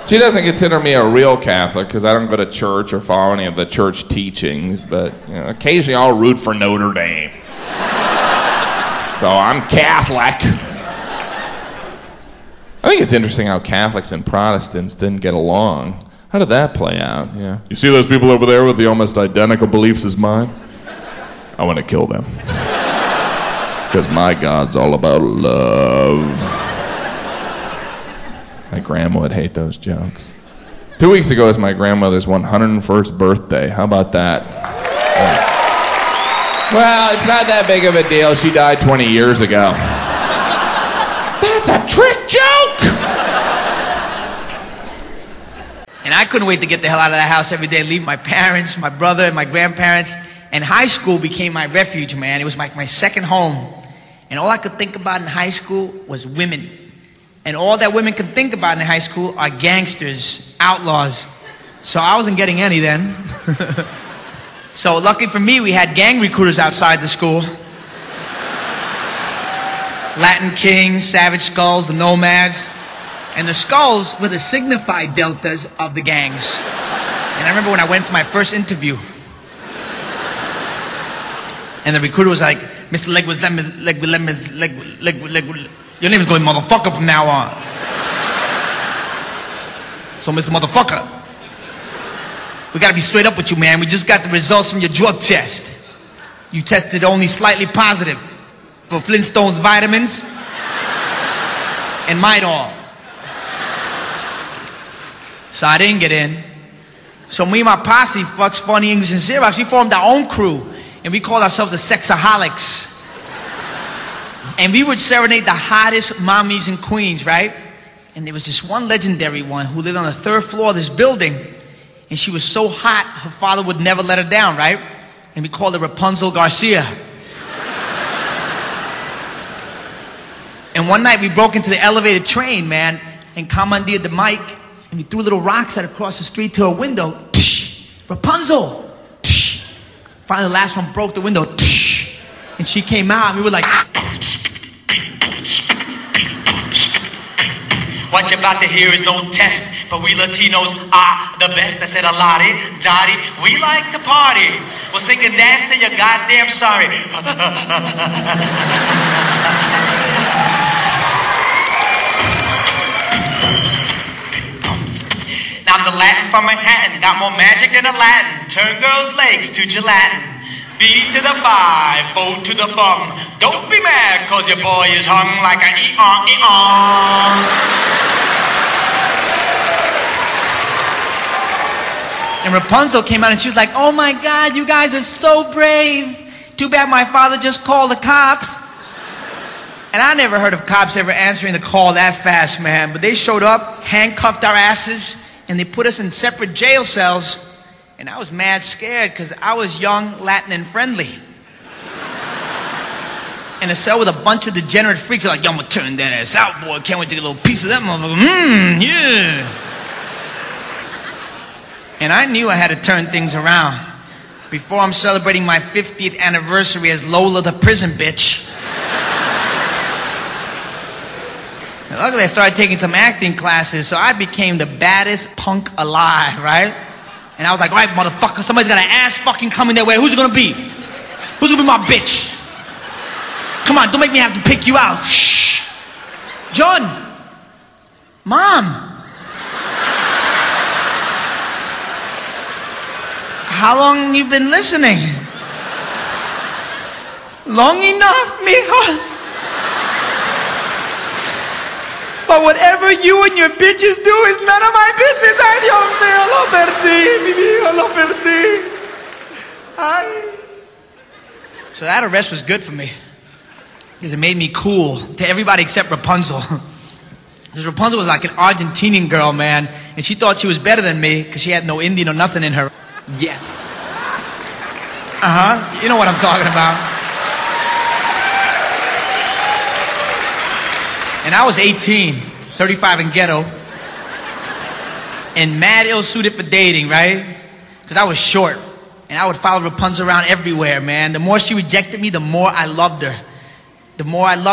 She doesn't consider me a real Catholic because I don't go to church or follow any of the church teachings, but occasionally I'll root for Notre Dame. So I'm Catholic. I think it's interesting how Catholics and Protestants didn't get along. How did that play out? Yeah. You see those people over there with the almost identical beliefs as mine? I want to kill them. Because my God's all about love. My grandma would hate those jokes. 2 weeks ago was my grandmother's 101st birthday. How about that? Yeah. Well, it's not that big of a deal. She died 20 years ago. That's a trick joke! And I couldn't wait to get the hell out of that house every day, leave my parents, my brother, and my grandparents. And high school became my refuge, man. It was like my second home. And all I could think about in high school was women. And all that women could think about in high school are gangsters, outlaws. So I wasn't getting any then. So luckily for me, we had gang recruiters outside the school. Latin Kings, Savage Skulls, the Nomads. And the Skulls were the signified deltas of the gangs. And I remember when I went for my first interview. And the recruiter was like, Mr. Your name is going motherfucker from now on. So Mr. Motherfucker, we gotta be straight up with you, man. We just got the results from your drug test. You tested only slightly positive for Flintstones vitamins and Midol. So I didn't get in. So me and my posse, Fucks, Funny, English, and Xerox, we formed our own crew. And we called ourselves the Sexaholics. And we would serenade the hottest mommies in Queens, right? And there was this one legendary one who lived on the 3rd floor of this building. And she was so hot, her father would never let her down, right? And we called her Rapunzel Garcia. And one night we broke into the elevated train, man, and commandeered the mic. And we threw little rocks at across the street to her window. Rapunzel! Finally, the last one broke the window. And she came out, and we were like... What you're about to hear is no test, but we Latinos are the best. I said a lottie, Dottie, we like to party. We'll sing and dance till you're goddamn sorry. Now I'm the Latin from Manhattan, got more magic than a Latin. Turn girls' legs to gelatin. B to the 5, O to the bum. Don't be mad, cause your boy is hung like a e-on. And Rapunzel came out and she was like, oh my God, you guys are so brave. Too bad my father just called the cops. And I never heard of cops ever answering the call that fast, man. But they showed up, handcuffed our asses, and they put us in separate jail cells. And I was mad scared because I was young, Latin, and friendly. In a cell with a bunch of degenerate freaks. They're like, yo, I'm gonna turn that ass out, boy. Can't wait to get a little piece of that motherfucker. Yeah. And I knew I had to turn things around. Before I'm celebrating my 50th anniversary as Lola the prison bitch. And luckily I started taking some acting classes, so I became the baddest punk alive, right? And I was like, all right, motherfucker, somebody's got an ass fucking coming their way. Who's it gonna be? Who's gonna be my bitch? Come on, don't make me have to pick you out. Shh. John. Mom. How long you been listening? Long enough, mijo. But whatever you and your bitches do is none of my business. Ay, Dios mío, lo perdí, mi hijo, lo perdí. Ay. So that arrest was good for me. Because it made me cool to everybody except Rapunzel. Because Rapunzel was like an Argentinian girl, man. And she thought she was better than me because she had no Indian or nothing in her yet. You know what I'm talking about. And I was 18, 35 in ghetto, and mad ill-suited for dating, right? Because I was short, and I would follow Rapunzel around everywhere, man. The more she rejected me, the more I loved her. The more I loved